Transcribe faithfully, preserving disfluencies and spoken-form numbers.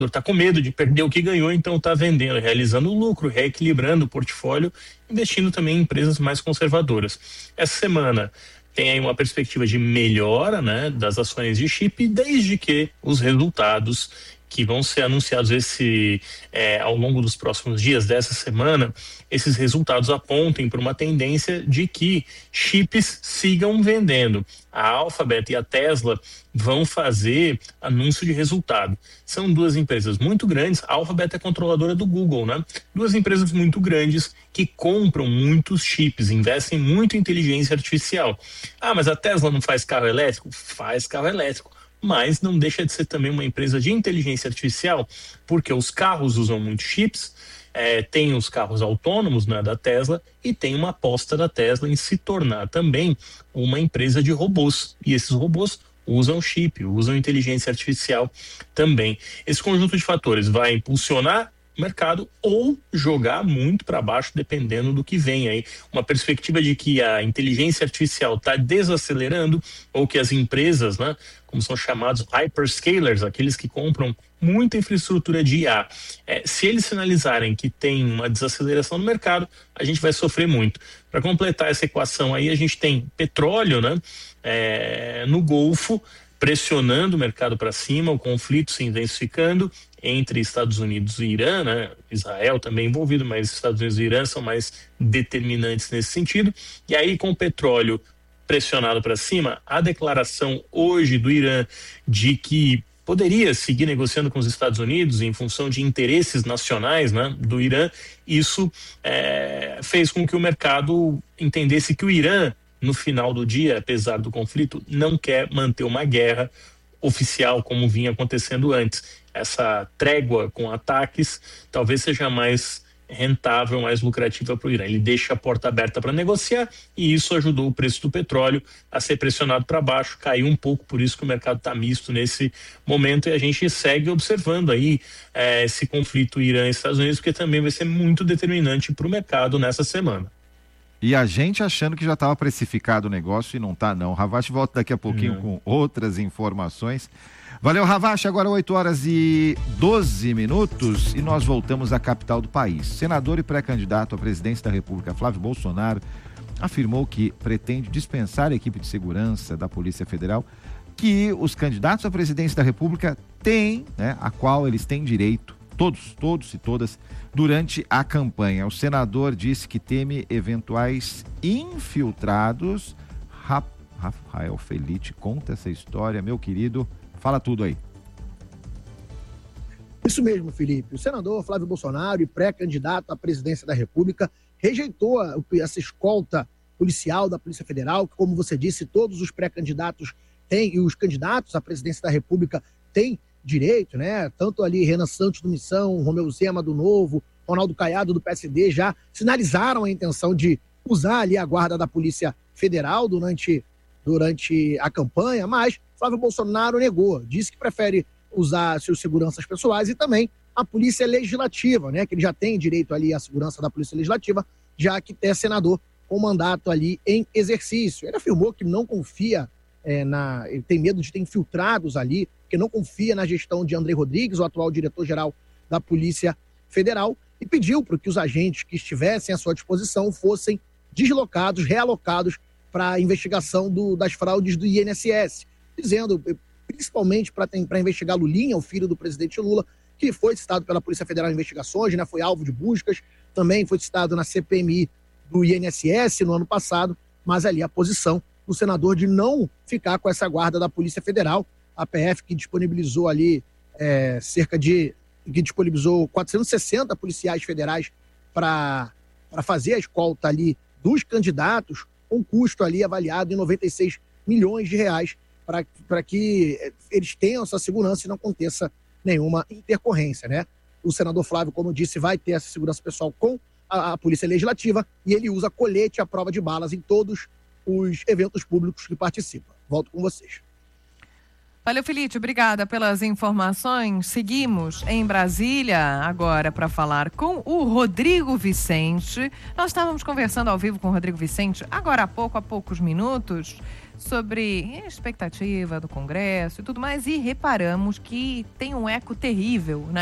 está com medo de perder o que ganhou, então está vendendo, realizando lucro, reequilibrando o portfólio, investindo também em empresas mais conservadoras. Essa semana tem aí uma perspectiva de melhora, né, das ações de chip, desde que os resultados que vão ser anunciados esse, é, ao longo dos próximos dias dessa semana, esses resultados apontem para uma tendência de que chips sigam vendendo. A Alphabet e a Tesla vão fazer anúncio de resultado. São duas empresas muito grandes. A Alphabet é controladora do Google, né? Duas empresas muito grandes que compram muitos chips, investem muito em inteligência artificial. Ah, mas a Tesla não faz carro elétrico? Faz carro elétrico. Mas não deixa de ser também uma empresa de inteligência artificial, porque os carros usam muitos chips, é, tem os carros autônomos, né, da Tesla, e tem uma aposta da Tesla em se tornar também uma empresa de robôs. E esses robôs usam chip, usam inteligência artificial também. Esse conjunto de fatores vai impulsionar o mercado ou jogar muito para baixo, dependendo do que vem aí. Uma perspectiva de que a inteligência artificial está desacelerando, ou que as empresas, né, como são chamados hyperscalers, aqueles que compram muita infraestrutura de I A, é, se eles sinalizarem que tem uma desaceleração no mercado, a gente vai sofrer muito. Para completar essa equação aí, a gente tem petróleo, né, é, no Golfo, pressionando o mercado para cima, o conflito se intensificando entre Estados Unidos e Irã, né? Israel também envolvido, mas Estados Unidos e Irã são mais determinantes nesse sentido. E aí, com o petróleo pressionado para cima, a declaração hoje do Irã de que poderia seguir negociando com os Estados Unidos em função de interesses nacionais, né, do Irã, isso é, fez com que o mercado entendesse que o Irã, no final do dia, apesar do conflito, não quer manter uma guerra oficial como vinha acontecendo antes. Essa trégua com ataques talvez seja mais rentável, mais lucrativa para o Irã. Ele deixa a porta aberta para negociar e isso ajudou o preço do petróleo a ser pressionado para baixo, caiu um pouco, por isso que o mercado está misto nesse momento e a gente segue observando aí é, esse conflito Irã e Estados Unidos, porque também vai ser muito determinante para o mercado nessa semana. E a gente achando que já estava precificado o negócio e não está não. Ravache volta daqui a pouquinho não. com outras informações. Valeu, Ravache. Agora oito horas e doze minutos e nós voltamos à capital do país. Senador e pré-candidato à presidência da República, Flávio Bolsonaro, afirmou que pretende dispensar a equipe de segurança da Polícia Federal, que os candidatos à presidência da República têm, né, a qual eles têm direito, todos, todos e todas, durante a campanha. O senador disse que teme eventuais infiltrados. Rafael Felite conta essa história, meu querido. Fala tudo aí. Isso mesmo, Felipe. O senador Flávio Bolsonaro, e pré-candidato à presidência da República, rejeitou essa escolta policial da Polícia Federal, que, como você disse, todos os pré-candidatos têm, e os candidatos à presidência da República têm direito, né? Tanto ali Renan Santos do Missão, Romeu Zema do Novo, Ronaldo Caiado do P S D já sinalizaram a intenção de usar ali a guarda da Polícia Federal durante, durante a campanha, mas Flávio Bolsonaro negou, disse que prefere usar seus seguranças pessoais e também a Polícia Legislativa, né? Que ele já tem direito ali à segurança da Polícia Legislativa, já que é senador com mandato ali em exercício. Ele afirmou que não confia É, na, ele tem medo de ter infiltrados ali, porque não confia na gestão de André Rodrigues, o atual diretor-geral da Polícia Federal, e pediu para que os agentes que estivessem à sua disposição fossem deslocados, realocados para a investigação do, das fraudes do I N S S, dizendo, principalmente para investigar Lulinha, o filho do presidente Lula, que foi citado pela Polícia Federal em investigações, né, foi alvo de buscas, também foi citado na C P M I do I N S S no ano passado, mas ali a posição o senador de não ficar com essa guarda da Polícia Federal, a P F que disponibilizou ali é, cerca de, que disponibilizou quatrocentos e sessenta policiais federais para fazer a escolta ali dos candidatos, com custo ali avaliado em noventa e seis milhões de reais, para que eles tenham essa segurança e não aconteça nenhuma intercorrência, né? O senador Flávio, como disse, vai ter essa segurança pessoal com a, a Polícia Legislativa e ele usa colete à prova de balas em todos os eventos públicos que participam. Volto com vocês. Valeu, Felite, obrigada pelas informações. Seguimos em Brasília agora para falar com o Rodrigo Vicente. Nós estávamos conversando ao vivo com o Rodrigo Vicente agora há pouco, há poucos minutos, sobre expectativa do Congresso e tudo mais, e reparamos que tem um eco terrível, né?